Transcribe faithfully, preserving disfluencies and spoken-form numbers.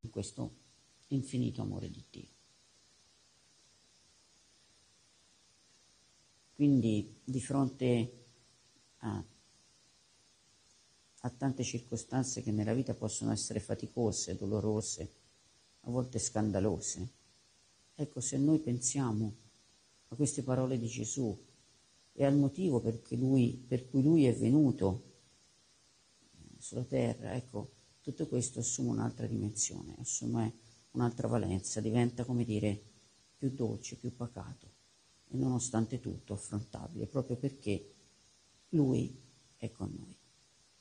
in questo infinito amore di Dio. Quindi di fronte a, a tante circostanze che nella vita possono essere faticose, dolorose, a volte scandalose, ecco, se noi pensiamo a queste parole di Gesù e al motivo perché lui, per cui lui è venuto sulla terra, ecco, tutto questo assume un'altra dimensione, assume un'altra valenza, diventa, come dire, più dolce, più pacato e nonostante tutto affrontabile, proprio perché lui è con noi.